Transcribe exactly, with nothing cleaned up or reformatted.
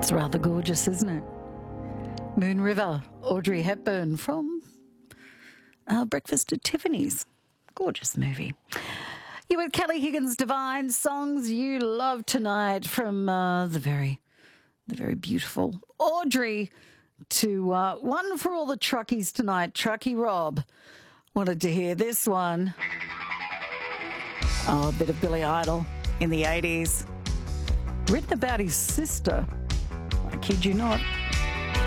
It's rather gorgeous, isn't it? Moon River, Audrey Hepburn from uh, Breakfast at Tiffany's. Gorgeous movie. You with Kelly Higgins Divine, songs you love tonight from uh, the very, the very beautiful Audrey to uh, one for all the truckies tonight. Truckee Rob wanted to hear this one. Oh, a bit of Billy Idol in the eighties. Written about his sister. I kid you not.